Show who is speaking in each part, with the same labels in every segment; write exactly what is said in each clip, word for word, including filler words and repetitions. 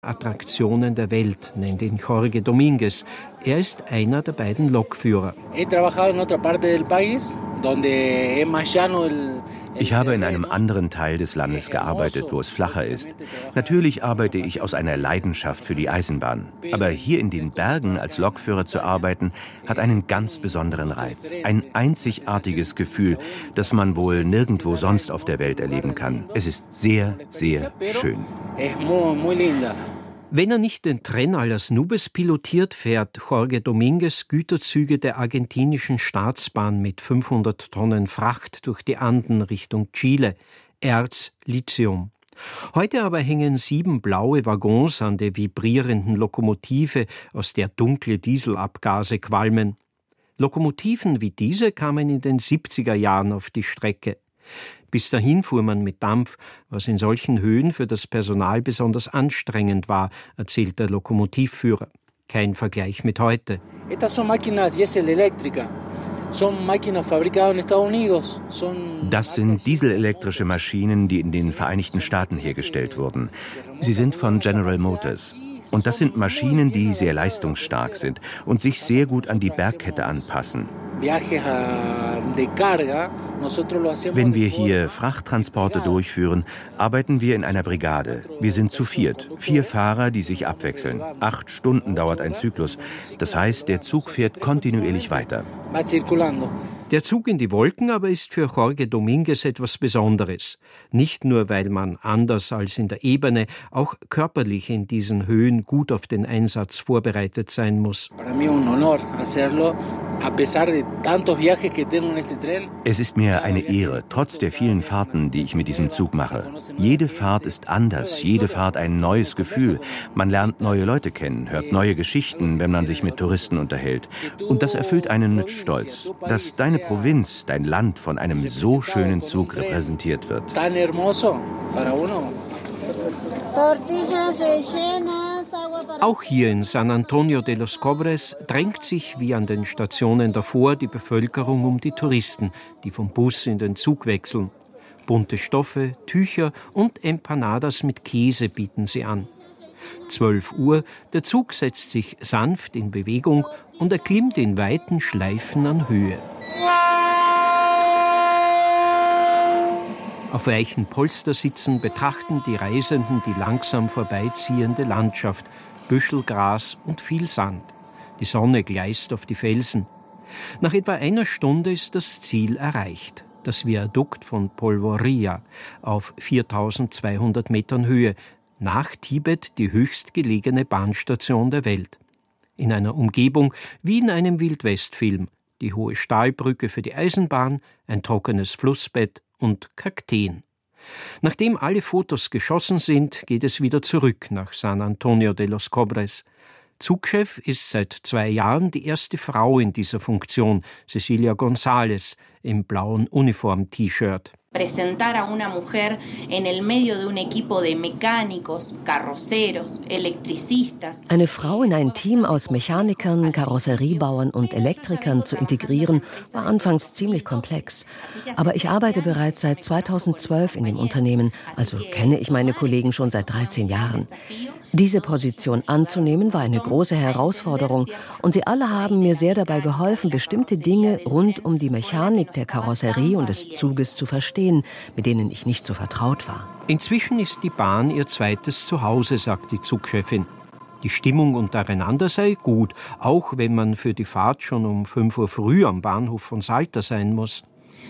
Speaker 1: Attraktionen der Welt, nennt ihn Jorge Dominguez. Er ist einer der beiden Lokführer.
Speaker 2: Ich habe in einem anderen Teil des Landes gearbeitet, wo es flacher ist. Natürlich arbeite ich aus einer Leidenschaft für die Eisenbahn. Aber hier in den Bergen als Lokführer zu arbeiten, hat einen ganz besonderen Reiz. Ein einzigartiges Gefühl, das man wohl nirgendwo sonst auf der Welt erleben kann. Es ist sehr, sehr schön.
Speaker 1: Wenn er nicht den Tren a las Nubes pilotiert, fährt Jorge Dominguez Güterzüge der argentinischen Staatsbahn mit fünfhundert Tonnen Fracht durch die Anden Richtung Chile, Erz, Lithium. Heute aber hängen sieben blaue Waggons an der vibrierenden Lokomotive, aus der dunkle Dieselabgase qualmen. Lokomotiven wie diese kamen in den siebziger Jahren auf die Strecke. Bis dahin fuhr man mit Dampf, was in solchen Höhen für das Personal besonders anstrengend war, erzählt der Lokomotivführer. Kein Vergleich mit heute.
Speaker 2: Das sind dieselelektrische Maschinen, die in den Vereinigten Staaten hergestellt wurden. Sie sind von General Motors. Und das sind Maschinen, die sehr leistungsstark sind und sich sehr gut an die Bergkette anpassen. Wenn wir hier Frachttransporte durchführen, arbeiten wir in einer Brigade. Wir sind zu viert, vier Fahrer, die sich abwechseln. Acht Stunden dauert ein Zyklus. Das heißt, der Zug fährt kontinuierlich weiter.
Speaker 1: Der Zug in die Wolken aber ist für Jorge Dominguez etwas Besonderes. Nicht nur, weil man anders als in der Ebene auch körperlich in diesen Höhen gut auf den Einsatz vorbereitet sein muss.
Speaker 2: Es ist mir eine Ehre, trotz der vielen Fahrten, die ich mit diesem Zug mache. Jede Fahrt ist anders, jede Fahrt ein neues Gefühl. Man lernt neue Leute kennen, hört neue Geschichten, wenn man sich mit Touristen unterhält. Und das erfüllt einen mit Stolz, dass deine Provinz, dein Land von einem so schönen Zug repräsentiert wird.
Speaker 1: Auch hier in San Antonio de los Cobres drängt sich wie an den Stationen davor die Bevölkerung um die Touristen, die vom Bus in den Zug wechseln. Bunte Stoffe, Tücher und Empanadas mit Käse bieten sie an. zwölf Uhr, der Zug setzt sich sanft in Bewegung und erklimmt in weiten Schleifen an Höhe. Auf weichen Polstersitzen betrachten die Reisenden die langsam vorbeiziehende Landschaft, Büschelgras und viel Sand. Die Sonne gleißt auf die Felsen. Nach etwa einer Stunde ist das Ziel erreicht. Das Viadukt von Polvorilla auf viertausendzweihundert Metern Höhe. Nach Tibet die höchstgelegene Bahnstation der Welt. In einer Umgebung wie in einem Wildwestfilm. Die hohe Stahlbrücke für die Eisenbahn, ein trockenes Flussbett und Kakteen. Nachdem alle Fotos geschossen sind, geht es wieder zurück nach San Antonio de los Cobres. Zugchef ist seit zwei Jahren die erste Frau in dieser Funktion, Cecilia González, im blauen Uniform-T-Shirt.
Speaker 3: Presentar a una mujer en el medio de un equipo de mecánicos, carroceros, electricistas.
Speaker 4: Eine Frau in ein Team aus Mechanikern, Karosseriebauern und Elektrikern zu integrieren, war anfangs ziemlich komplex. Aber ich arbeite bereits seit zweitausendzwölf in dem Unternehmen, also kenne ich meine Kollegen schon seit dreizehn Jahren. Diese Position anzunehmen war eine große Herausforderung und sie alle haben mir sehr dabei geholfen, bestimmte Dinge rund um die Mechanik der Karosserie und des Zuges zu verstehen, mit denen ich nicht so vertraut war.
Speaker 1: Inzwischen ist die Bahn ihr zweites Zuhause, sagt die Zugchefin. Die Stimmung untereinander sei gut, auch wenn man für die Fahrt schon um fünf Uhr früh am Bahnhof von Salta sein muss.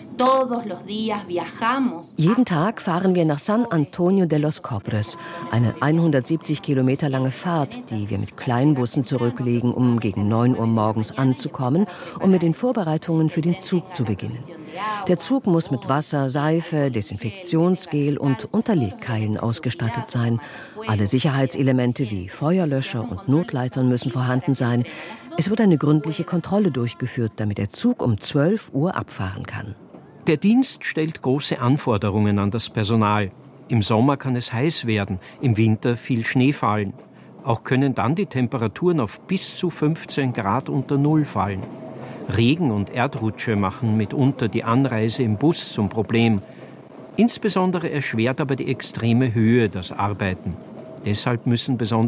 Speaker 4: Jeden Tag fahren wir nach San Antonio de los Cobres, eine hundertsiebzig Kilometer lange Fahrt, die wir mit Kleinbussen zurücklegen, um gegen neun Uhr morgens anzukommen und mit den Vorbereitungen für den Zug zu beginnen. Der Zug muss mit Wasser, Seife, Desinfektionsgel und Unterlegkeilen ausgestattet sein. Alle Sicherheitselemente wie Feuerlöscher und Notleitern müssen vorhanden sein. Es wird eine gründliche Kontrolle durchgeführt, damit der Zug um zwölf Uhr abfahren kann.
Speaker 1: Der Dienst stellt große Anforderungen an das Personal. Im Sommer kann es heiß werden, im Winter viel Schnee fallen. Auch können dann die Temperaturen auf bis zu fünfzehn Grad unter Null fallen. Regen und Erdrutsche machen mitunter die Anreise im Bus zum Problem. Insbesondere erschwert aber die extreme Höhe das Arbeiten. Deshalb müssen besonders